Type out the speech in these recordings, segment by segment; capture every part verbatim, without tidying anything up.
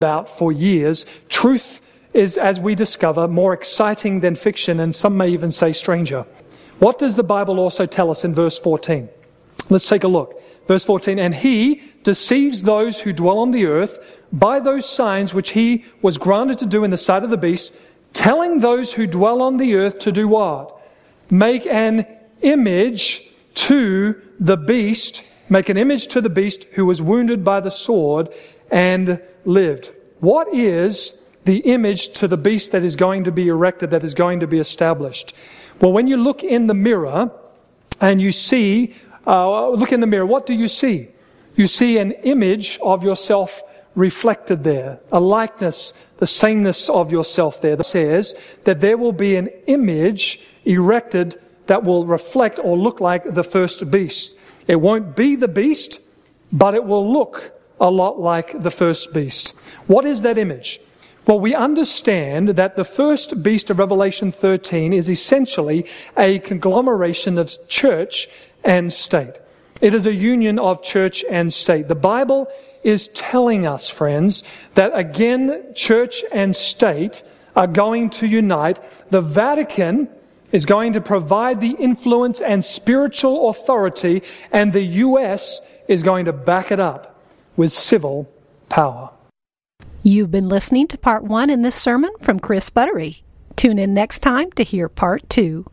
about for years, truth is, as we discover, more exciting than fiction, and some may even say stranger. What does the Bible also tell us in verse fourteen? Let's take a look. Verse fourteen, and he deceives those who dwell on the earth by those signs which he was granted to do in the sight of the beast, telling those who dwell on the earth to do what? Make an image to the beast, make an image to the beast who was wounded by the sword and lived. What is the image to the beast that is going to be erected, that is going to be established? Well, when you look in the mirror and you see, uh, look in the mirror, what do you see? You see an image of yourself reflected there, a likeness, the sameness of yourself there. That says that there will be an image erected that will reflect or look like the first beast. It won't be the beast, but it will look a lot like the first beast. What is that image? Well, we understand that the first beast of Revelation thirteen is essentially a conglomeration of church and state. It is a union of church and state. The Bible is telling us, friends, that again, church and state are going to unite. The Vatican is going to provide the influence and spiritual authority, and the U S is going to back it up with civil power. You've been listening to part one in this sermon from Chris Buttery. Tune in next time to hear part two.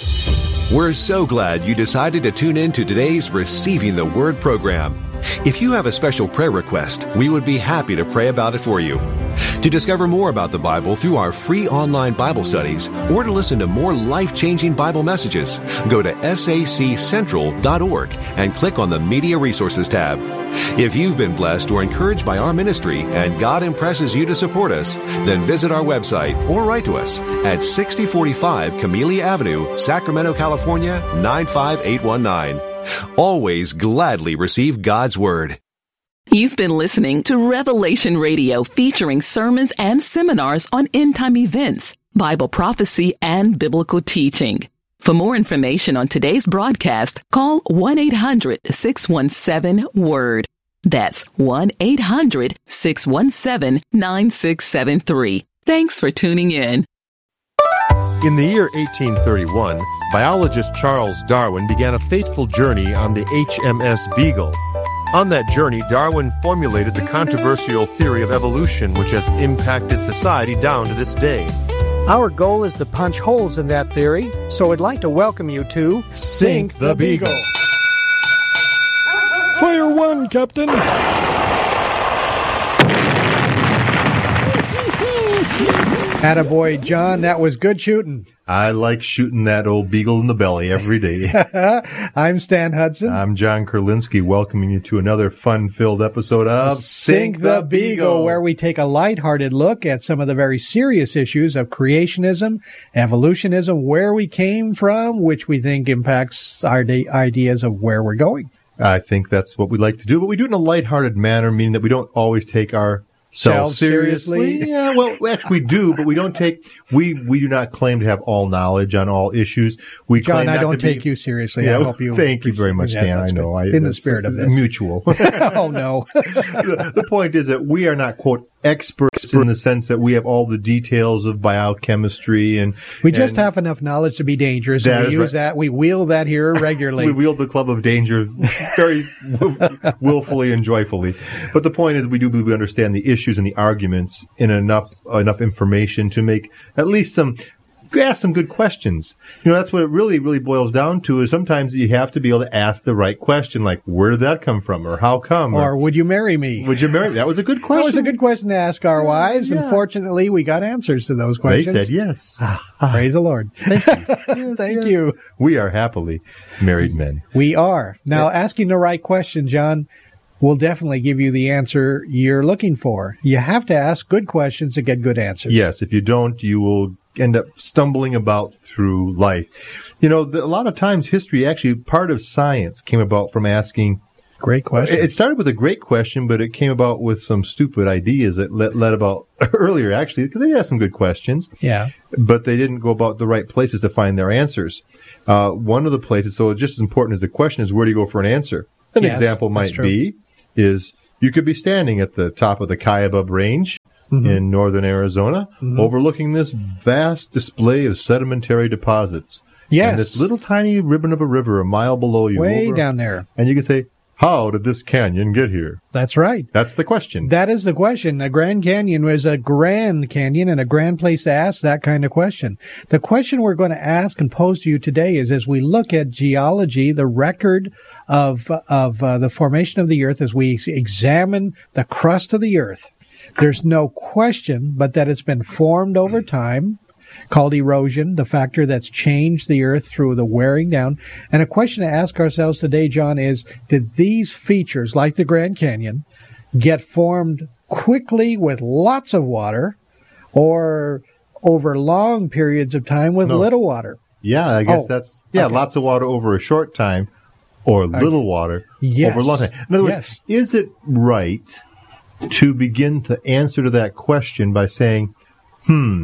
We're so glad you decided to tune in to today's Receiving the Word program. If you have a special prayer request, we would be happy to pray about it for you. To discover more about the Bible through our free online Bible studies, or to listen to more life-changing Bible messages, go to S A C central dot org and click on the Media Resources tab. If you've been blessed or encouraged by our ministry and God impresses you to support us, then visit our website or write to us at sixty forty-five Camellia Avenue, Sacramento, California, nine five eight one nine. Always gladly receive God's Word. You've been listening to Revelation Radio, featuring sermons and seminars on end-time events, Bible prophecy, and biblical teaching. For more information on today's broadcast, call one eight hundred six one seven word. That's one eight hundred six one seven nine six seven three. Thanks for tuning in. In the year eighteen thirty-one, biologist Charles Darwin began a fateful journey on the H M S Beagle. On that journey, Darwin formulated the controversial theory of evolution, which has impacted society down to this day. Our goal is to punch holes in that theory, so I'd like to welcome you to Sink the Beagle. Fire one, Captain! Attaboy, John, that was good shooting. I like shooting that old beagle in the belly every day. I'm Stan Hudson. I'm John Kurlinski, welcoming you to another fun-filled episode of Sink the Beagle, where we take a lighthearted look at some of the very serious issues of creationism, evolutionism, where we came from, which we think impacts our ideas of where we're going. I think that's what we like to do, but we do it in a lighthearted manner, meaning that we don't always take our self seriously. Yeah, well, actually we do, but we don't take, we, we do not claim to have all knowledge on all issues. We John, claim I not don't to take be, you seriously. Yeah, I hope you. Thank you very much, yeah, Dan. I know. I, in the spirit of this. Mutual. Oh, no. the, the point is that we are not, quote, experts in the sense that we have all the details of biochemistry and we just and have enough knowledge to be dangerous, and we use right. that, we wield that here regularly. We wield the club of danger very willfully and joyfully. But the point is, we do believe we understand the issues and the arguments in enough enough information to make at least some ask some good questions. You know, that's what it really, really boils down to, is sometimes you have to be able to ask the right question, like, where did that come from, or how come? Or, or would you marry me? Would you marry me? That was a good question. That was a good question to ask our wives, yeah. And fortunately, we got answers to those questions. They said yes. Ah, praise the Lord. Thank you. Yes, Thank yes. you. We are happily married men. We are. Now, yeah. asking the right question, John, will definitely give you the answer you're looking for. You have to ask good questions to get good answers. Yes, if you don't, you will end up stumbling about through life. You know, the, a lot of times history, actually, part of science came about from asking great questions. It started with a great question, but it came about with some stupid ideas that led, led about earlier, actually, because they asked some good questions. Yeah. But they didn't go about the right places to find their answers. Uh, one of the places, so just as important as the question is, where do you go for an answer? An yes, example might be, is you could be standing at the top of the Kaibab Range, mm-hmm. in northern Arizona, mm-hmm. overlooking this vast display of sedimentary deposits. Yes. And this little tiny ribbon of a river a mile below you. Way over, down there. And you can say, how did this canyon get here? That's right. That's the question. That is the question. The Grand Canyon was a grand canyon and a grand place to ask that kind of question. The question we're going to ask and pose to you today is, as we look at geology, the record of of uh, the formation of the earth, as we examine the crust of the earth, there's no question but that it's been formed over time, called erosion, the factor that's changed the earth through the wearing down. And a question to ask ourselves today, John, is, did these features, like the Grand Canyon, get formed quickly with lots of water, or over long periods of time with no. little water? Yeah, I guess oh, that's, yeah, okay. lots of water over a short time, or little water yes. over a long time. In other words, yes. is it right to begin to answer to that question by saying, hmm,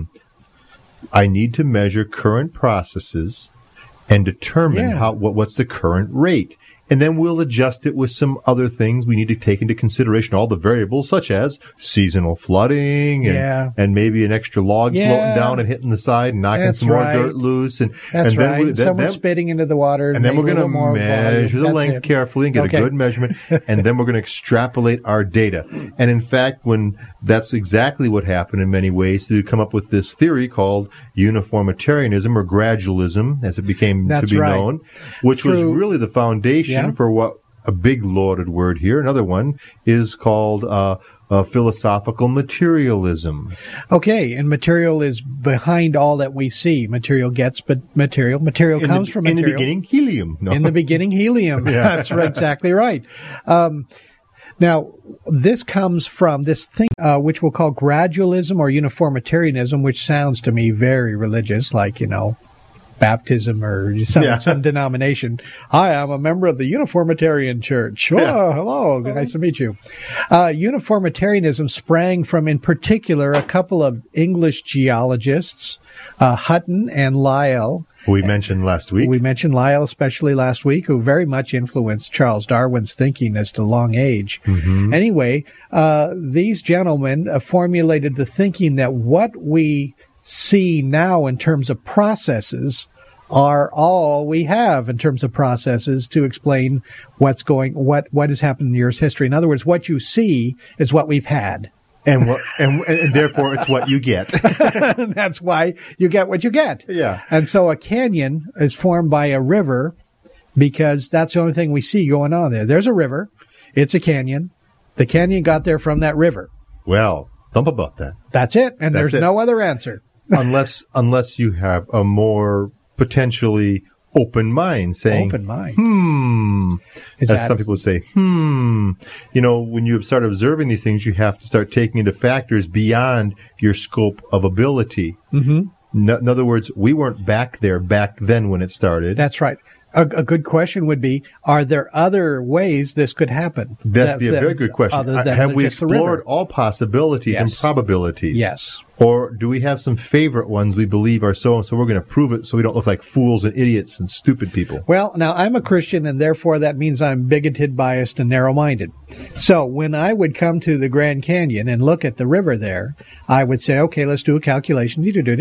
I need to measure current processes and determine yeah. how what, what's the current rate. And then we'll adjust it with some other things we need to take into consideration, all the variables such as seasonal flooding and, yeah. and maybe an extra log yeah. floating down and hitting the side and knocking That's some more right. dirt loose. And, That's and then right. we, then, Someone then, spitting into the water. And then we're going to measure the That's length it. carefully and get okay. a good measurement. And then we're going to extrapolate our data. And in fact, when that's exactly what happened in many ways, to come up with this theory called uniformitarianism or gradualism, as it became That's to be right. known, which Through, was really the foundation yeah. for what a big lauded word here. Another one is called uh, uh, philosophical materialism. Okay, and material is behind all that we see. Material gets but material. Material in comes the, from in material. In the beginning, helium. No. In the beginning, helium. yeah. That's right, exactly right. Um, now, this comes from this thing, uh, which we'll call gradualism or uniformitarianism, which sounds to me very religious, like, you know, baptism or some, yeah. some denomination. Hi, I'm a member of the Uniformitarian Church. Oh, yeah. hello. Nice to meet you. Uh, uniformitarianism sprang from, in particular, a couple of English geologists, uh, Hutton and Lyell. We mentioned last week. We mentioned Lyell, especially last week, who very much influenced Charles Darwin's thinking as to long age. Mm-hmm. Anyway, uh, these gentlemen uh, formulated the thinking that what we see now in terms of processes are all we have in terms of processes to explain what's going, what, what has happened in the Earth's history. In other words, what you see is what we've had. And, what, and and therefore it's what you get. That's why you get what you get. Yeah. And so a canyon is formed by a river because that's the only thing we see going on there. There's a river. It's a canyon. The canyon got there from that river. Well, thump about that. That's it. And That's there's it. no other answer. unless unless you have a more potentially open mind saying, Open mind. hmm, Is as that- some people would say, hmm. You know, when you start observing these things, you have to start taking into factors beyond your scope of ability. Mm-hmm. No, in other words, we weren't back there back then when it started. That's right. A, a good question would be, are there other ways this could happen? That'd that, be a that, very good question. Other than Have we just the river? explored all possibilities and Yes. probabilities? Yes. Or do we have some favorite ones we believe are so, and so we're going to prove it so we don't look like fools and idiots and stupid people? Well, now I'm a Christian, and therefore that means I'm bigoted, biased, and narrow-minded. So when I would come to the Grand Canyon and look at the river there, I would say, okay, let's do a calculation.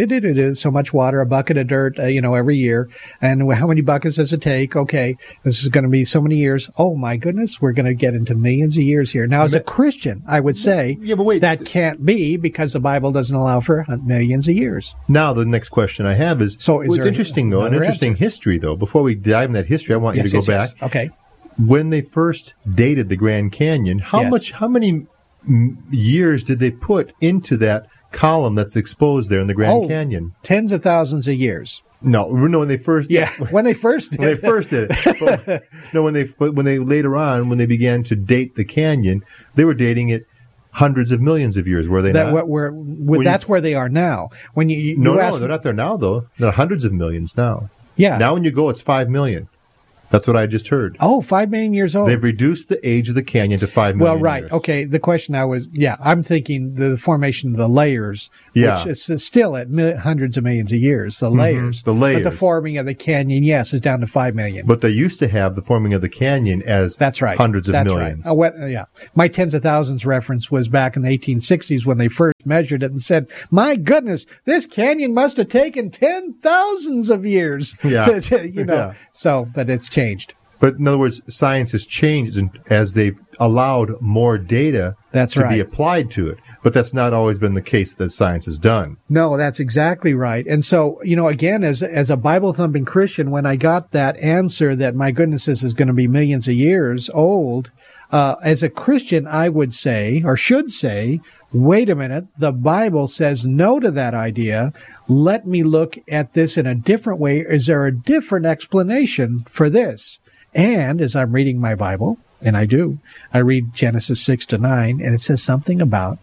So much water, a bucket of dirt, uh, you know, every year. And how many buckets does it take? Okay, this is going to be so many years. Oh, my goodness, we're going to get into millions of years here. Now, as a Christian, I would say Yeah, but wait. that can't be because the Bible doesn't allow for millions of years. Now, the next question I have is, So is well, it's there interesting, though, an another interesting answer? history, though. Before we dive in that history, I want Yes, you to yes, go yes. back. Okay. When they first dated the Grand Canyon, how Yes. much, how many mm, years did they put into that column that's exposed there in the Grand Oh, Canyon? Tens of thousands of years. No, no, when they first, Yeah, when they first did. when they first did it. But, no, when they, but when they later on, when they began to date the canyon, they were dating it hundreds of millions of years, were they that not? what we're, well, you- that's where they are now. When you, you no, ask, no, they're not there now, though. They're hundreds of millions now. yeah. Now when you go, it's five million. That's what I just heard. Oh, five million years old. They've reduced the age of the canyon to five million Well, right. years. Okay. The question I was, yeah, I'm thinking the formation of the layers, Yeah. which is still at mil- hundreds of millions of years, the layers. the layers. But the forming of the canyon, yes, is down to five million. But they used to have the forming of the canyon as That's right. hundreds of That's millions. Right. Uh, what, uh, yeah. My tens of thousands reference was back in the eighteen sixties when they first measured it and said, my goodness, this canyon must have taken ten thousands of years. Yeah. To, to, you know, Yeah. so, but it's changed. But in other words, science has changed as they've allowed more data That's to right. be applied to it. But that's not always been the case that science has done. No, that's exactly right. And so, you know, again, as as a Bible-thumping Christian, when I got that answer that, my goodness, this is going to be millions of years old, uh, as a Christian, I would say, or should say, wait a minute, the Bible says no to that idea. Let me look at this in a different way. Is there a different explanation for this? And as I'm reading my Bible, and I do, I read Genesis six to nine, and it says something about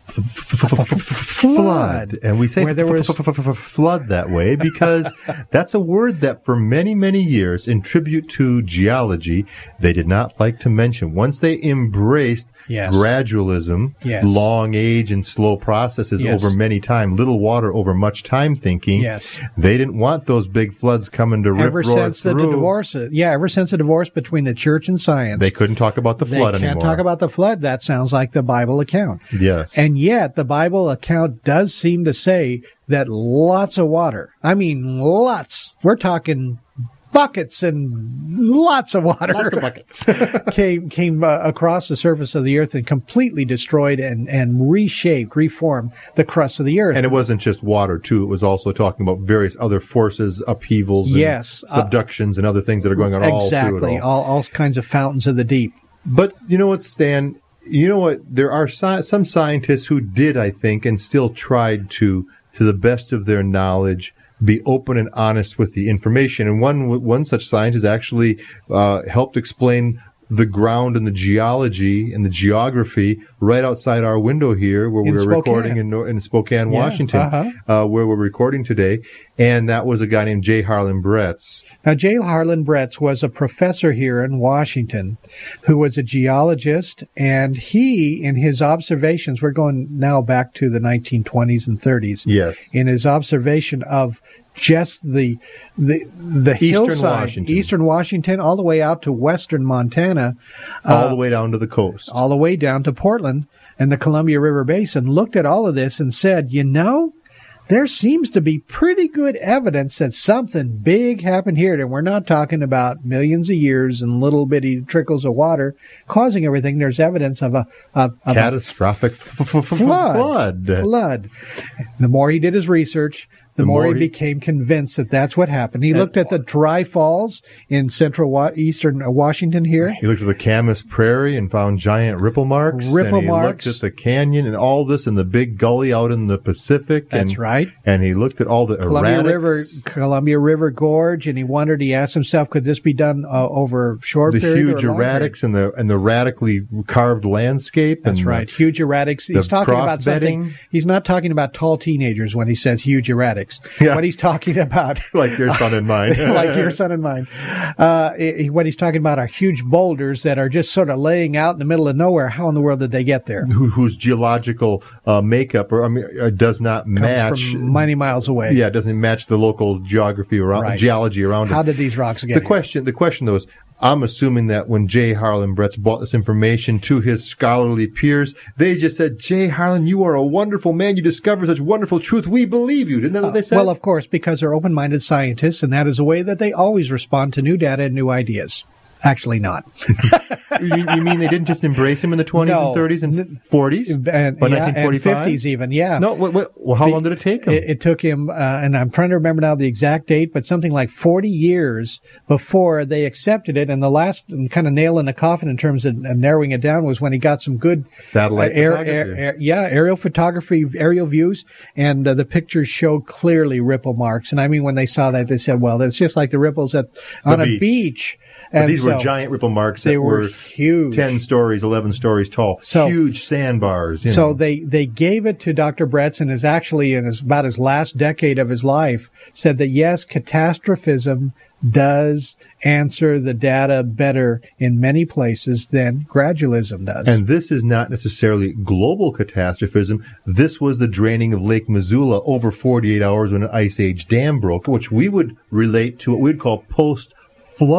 flood. And we say Where there was- flood that way because that's a word that for many, many years, in tribute to geology, they did not like to mention. Once they embraced Yes. gradualism, Yes. long age and slow processes Yes. over many time, little water over much time thinking, Yes. they didn't want those big floods coming to rip Ever roar since the through. divorce, yeah, ever since the divorce between the church and science, They couldn't talk about the they flood can't anymore. talk about the flood. That sounds like the Bible account. Yes. And yet, the Bible account does seem to say that lots of water, I mean lots, we're talking buckets and lots of water, Lots of buckets. came came uh, across the surface of the earth and completely destroyed and, and reshaped, reformed the crust of the earth. And it wasn't just water, too. It was also talking about various other forces, upheavals, and Yes, uh, subductions, and other things that are going on all through exactly, it all. all, all kinds of fountains of the deep. But you know what, Stan? You know what? There are sci- some scientists who did, I think, and still tried to, to the best of their knowledge, be open and honest with the information. And one one such scientist actually uh, helped explain the ground and the geology and the geography right outside our window here, where In we're Spokane. recording in, Nor- in Spokane, Yeah, Washington, uh-huh. uh, where we're recording today. And that was a guy named J. Harlan Bretz. Now, J. Harlan Bretz was a professor here in Washington who was a geologist, and he, in his observations, we're going now back to the nineteen twenties and thirties, Yes. in his observation of just the the the Eastern hillside, Washington. Eastern Washington, all the way out to western Montana, All uh, the way down to the coast. all the way down to Portland and the Columbia River Basin, looked at all of this and said, you know, there seems to be pretty good evidence that something big happened here. And we're not talking about millions of years and little bitty trickles of water causing everything. There's evidence of a, of, of a Catastrophic f- f- f- flood. flood. flood. The more he did his research, the, The more, more he he- became convinced that that's what happened. He And- looked at the dry falls in central wa- eastern Washington here. He looked at the Camas Prairie and found giant ripple marks. Ripple and he marks. looked at the canyon and all this and the big gully out in the Pacific. That's and, right. And he looked at all the Columbia erratics, River, Columbia River Gorge, and he wondered. He asked himself, "Could this be done uh, over a short the period huge or a long period?" erratics and the and the radically carved landscape. That's and right, The, huge erratics. He's the talking about something. cross-bedding. He's not talking about tall teenagers when he says huge erratics. Yeah. What he's talking about, like your son and mine. like your son and mine, uh, he- what he's talking about are huge boulders that are just sort of laying out in the middle of nowhere. How in the world did they get there? Who, whose geological uh, makeup or I mean, uh, does not Comes match from many miles away. Yeah, it doesn't match the local geography around Right. geology around How it. did these rocks get The here? question, the question though is, I'm assuming that when J. Harlan Bretz brought this information to his scholarly peers, they just said, J. Harlan, you are a wonderful man. You discovered such wonderful truth. We believe you. Didn't that what they said? Well, of course, because they're open-minded scientists, and that is a way that they always respond to new data and new ideas. Actually, not. you, you mean they didn't just embrace him in the twenties No. and thirties and forties? And, By yeah, and nineteen forty-five? fifties even, yeah. No, wait, wait, well, how The- long did it take him? It, it took him, uh, and I'm trying to remember now the exact date, but something like forty years before they accepted it. And the last kind of nail in the coffin in terms of uh, narrowing it down was when he got some good Satellite uh, air, photography. air, air, yeah, aerial photography, aerial views, and uh, the pictures showed clearly ripple marks. And I mean, when they saw that, they said, "Well, it's just like the ripples at on The a beach. beach." But And these were so giant ripple marks They that were were huge. ten stories, eleven stories tall. So- Huge sandbars. You So know. they, they gave it to Doctor Bretz, and is actually in his, about his last decade of his life, said that yes, catastrophism does answer the data better in many places than gradualism does. And this is not necessarily global catastrophism. This was the draining of Lake Missoula over forty-eight hours when an ice age dam broke, which we would relate to what we'd call post-flood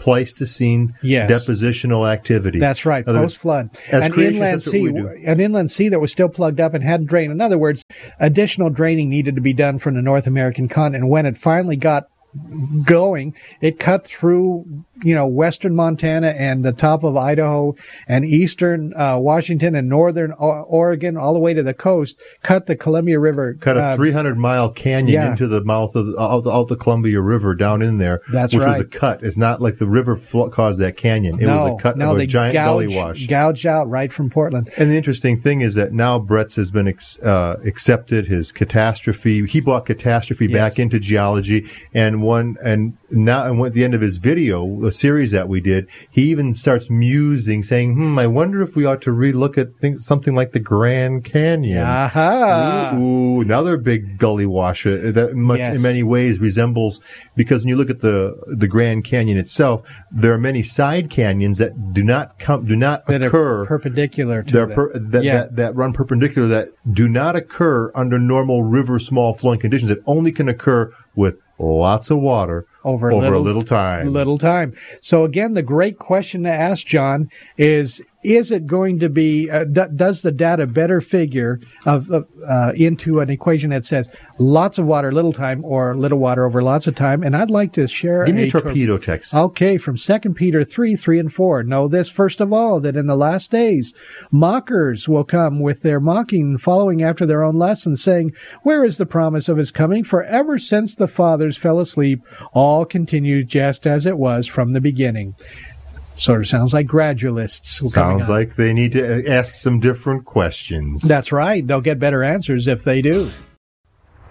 Pleistocene yes. depositional activity. That's right, Other, post-flood. As An inland sea, an inland sea that was still plugged up and hadn't drained. In other words, additional draining needed to be done from the North American continent. When it finally got going, it cut through, you know, western Montana and the top of Idaho and eastern uh, Washington and northern o- Oregon all the way to the coast, cut the Columbia River. Cut a uh, three hundred mile canyon yeah. into the mouth of the, out, out the Columbia River down in there. That's which right. was a cut. It's not like the river flo- caused that canyon. It no, was a cut no, of they a giant gouge, gully wash. Gouge out right from Portland. And the interesting thing is that now Brett's has been ex- uh, accepted his catastrophe. He brought catastrophe Yes. back into geology, and one and now and at the end of his video, a series that we did, he even starts musing, saying, "Hmm, I wonder if we ought to relook at things, something like the Grand Canyon." Aha! Ooh, ooh, another big gully wash uh, that much, Yes. in many ways resembles, because when you look at the the Grand Canyon itself, there are many side canyons that do not come, do not that occur are perpendicular to They're it. per, that, yeah. that, that run perpendicular, that do not occur under normal river small flowing conditions, that only can occur with lots of water over, over little, a little time. Little time. So again, the great question to ask, John, is: Is it going to be? Uh, d- does the data better figure of, of uh, into an equation that says lots of water, little time, or little water over lots of time? And I'd like to share. Give me a, a torpedo tor- text. Okay, from Second Peter three, three and four. Know this first of all, that in the last days, mockers will come with their mocking, following after their own lessons, saying, "Where is the promise of his coming? For ever since the fathers fell asleep, all continued just as it was from the beginning." Sort of sounds like gradualists. Sounds like they need to ask some different questions. That's right. They'll get better answers if they do.